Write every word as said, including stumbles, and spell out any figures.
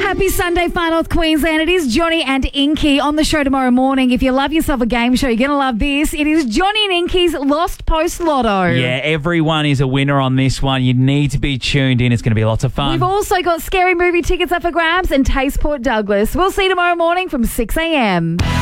Happy Sunday, Far North Queensland. It is Johnny and Inky on the show tomorrow morning. If you love yourself a game show, you're going to love this. It is Johnny and Inky's Lost Post Lotto. Yeah, everyone is a winner on this one. You need to be tuned in. It's going to be lots of fun. We've also got scary movie tickets up for grabs and Taste Port Douglas. We'll see you tomorrow morning from six a.m.